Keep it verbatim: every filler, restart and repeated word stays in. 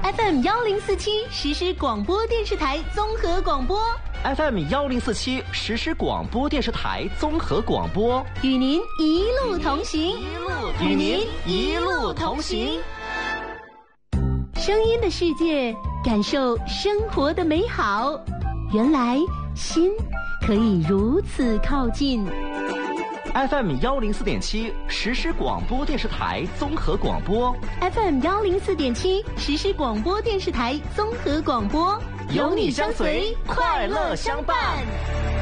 F M 幺零四七实时广播电视台综合广播 ，F M 幺零四七实时广播电视台综合广播， 与您一路同行， 与您一路同行。 声音的世界，感受生活的美好。原来心可以如此靠近。 F M 幺零四点七实时广播电视台综合广播 ，F M 幺零四点七实时广播电视台综合广播， 有你相随，快乐相伴。